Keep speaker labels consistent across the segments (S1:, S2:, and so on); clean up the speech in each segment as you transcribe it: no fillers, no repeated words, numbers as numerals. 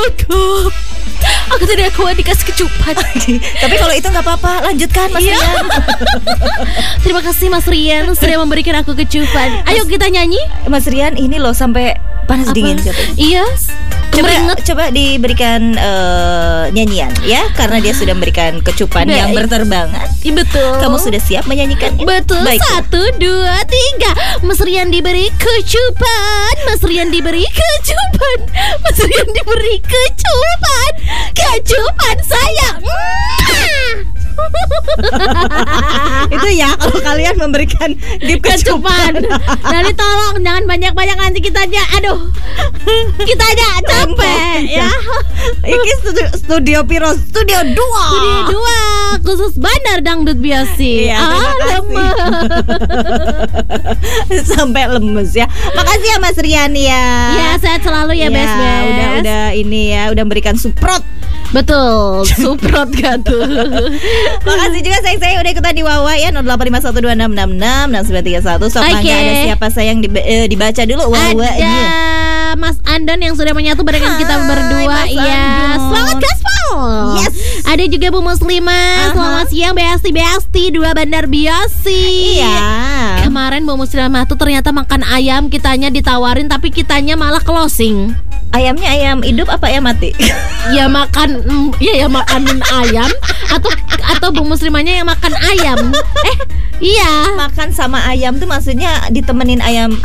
S1: cukup. Aku tidak kuat dikasih kecupan.
S2: Tapi kalau itu nggak apa-apa, lanjutkan Mas Rian.
S1: Terima kasih Mas Rian sudah memberikan aku kecupan. Ayo kita nyanyi.
S2: Mas Rian ini loh sampai panas dingin katanya.
S1: Iya.
S2: Coba diberikan nyanyian ya, karena dia sudah memberikan kecupan yang berterbangan.
S1: Betul.
S2: Kamu sudah siap menyanyikannya?
S1: Betul.
S2: Baiklah.
S1: 1, 2, 3. Mas Rian diberi kecupan. Mas Rian diberi kecupan. Mas Rian diberi kecupan. Kecupan sayang.
S2: Itu ya kalau kalian memberikan gift kecupan.
S1: Jadi tolong jangan banyak-banyak, nanti kita aja kita aja capek ya.
S2: Iki studio Piro, studio 2.
S1: Studio 2 khusus Bandar Dangdut Biasi.
S2: Iya,
S1: lemes.
S2: Sampai lemes ya. Makasih ya Mas Rian ya.
S1: Ya, sehat selalu ya, Bes.
S2: Udah ini ya, udah memberikan suprot.
S1: Betul, suprot gak tuh.
S2: Makasih juga sayang-sayang udah ikutan di Wawa ya, 085126666931. Sok mangga, ada siapa sayang dibaca dulu Wawa-nya.
S1: Ada Mas Andon yang sudah menyatu barengan kita berdua. Iya, selamat gaspol.
S2: Yes.
S1: Ada juga Bu Muslimah. Selamat siang Beasti 2 Bandar Biasi.
S2: Iya.
S1: Kemarin Bu Muslimah tuh ternyata makan ayam, kitanya ditawarin tapi kitanya malah closing.
S2: Ayamnya ayam hidup apa ayam mati?
S1: Ya makan, ya makanin ayam atau Bu Muslimahnya yang makan ayam. Iya.
S2: Makan sama ayam tuh maksudnya ditemenin ayam.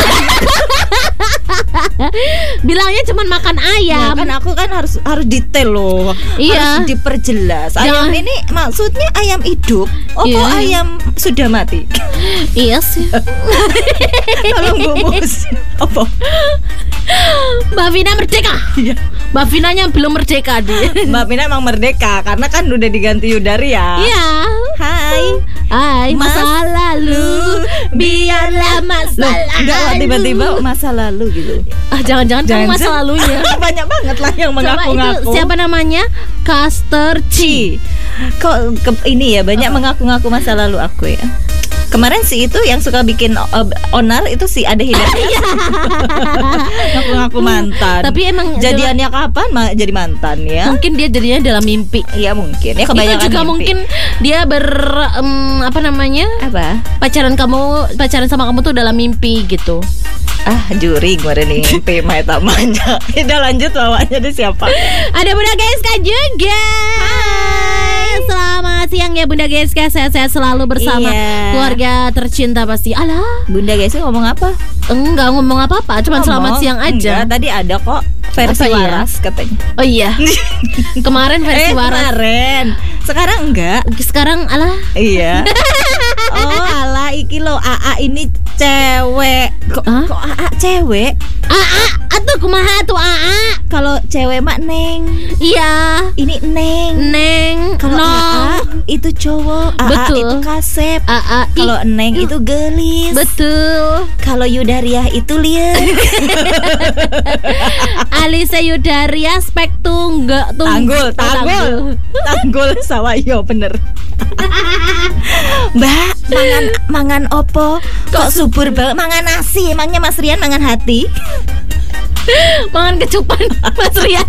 S1: Bilangnya cuma makan ayam.
S2: Ya, kan aku kan harus detail loh.
S1: Iya.
S2: Harus diperjelas. Ayam ini maksudnya ayam hidup. Kok ayam sudah mati?
S1: Iya sih.
S2: Tolong bungkus. Apa?
S1: Mbak Vina merdeka.
S2: Iya.
S1: Mbak Vinanya belum merdeka dia.
S2: Mbak Vina emang merdeka karena kan udah diganti Yudari ya.
S1: Iya. Hai masa lalu, biarlah masa lalu.
S2: Enggak tiba-tiba masa lalu gitu.
S1: Jangan-jangan kamu masa lalunya.
S2: Banyak banget lah yang mengaku-ngaku.
S1: Siapa namanya? Caster Ci.
S2: Kok ini ya banyak mengaku-ngaku masa lalu aku ya. Kemarin sih itu yang suka bikin onar itu si Ade Hidayat. Ngaku-ngaku mantan.
S1: Tapi emang
S2: jadiannya kapan jadi mantan ya?
S1: Mungkin dia jadinya dalam mimpi.
S2: Iya mungkin. Ya kebanyakan
S1: itu juga
S2: mimpi.
S1: Mungkin dia pacaran sama kamu tuh dalam mimpi gitu.
S2: Juri gue nih mimpi mah tamanya. Udah lanjut bawanya deh siapa?
S1: Ada Bunda Geska juga. Hai, selamat siang ya Bunda Geska, sehat-sehat selalu bersama keluarga tercinta pasti. Alah,
S2: Bunda Geska ngomong apa?
S1: Enggak ngomong apa-apa, cuma selamat siang aja.
S2: Enggak, tadi ada kok versi waras katanya.
S1: Oh iya. Kemarin versi waras.
S2: Kemarin. Sekarang enggak.
S1: Sekarang alah.
S2: Iya. Oh alah, iki lo AA ini cewek. Kok AA cewek?
S1: AA atau kumaha tuh AA?
S2: Kalau cewek mak Neng.
S1: Iya.
S2: Ini Neng. Kalau AA itu cowok. AA
S1: betul.
S2: Itu kasep.
S1: AA.
S2: Kalau Neng itu gelis.
S1: Betul.
S2: Kalau Yudariah itu liar.
S1: Alisa Yudaria spek
S2: Tanggul sawayo bener. Mbak, mangan opo? Kok subur banget mangan nasi? Emangnya Mas Rian mangan hati?
S1: Mangan kecupan Mas Rian.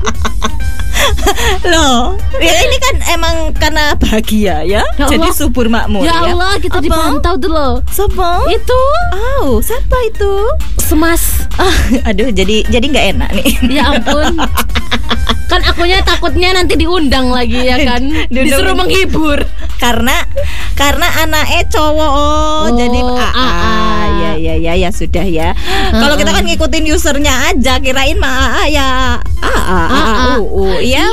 S2: Loh, ya ini kan emang karena bahagia ya. Jadi subur makmur ya.
S1: Ya Allah, kita dipantau tuh loh.
S2: Siapa?
S1: Itu.
S2: Siapa itu?
S1: Semas.
S2: Aduh, jadi nggak enak nih.
S1: Ya ampun. Kan akunya takutnya nanti diundang lagi ya kan. Disuruh menghibur.
S2: Karena anaknya cowok. Jadi ya sudah ya. Kalau kita kan ngikutin usernya aja, kirain mah ya ya.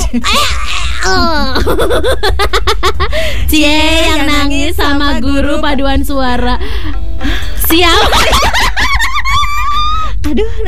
S1: Cie yang nangis sama guru paduan suara. Siap.
S2: Aduh.